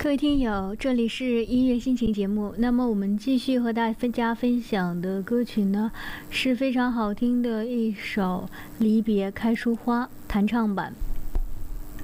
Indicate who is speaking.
Speaker 1: 各位听友，这里是音乐心情节目。那么我们继续和大家分享的歌曲呢，是非常好听的一首《离别开出花》弹唱版。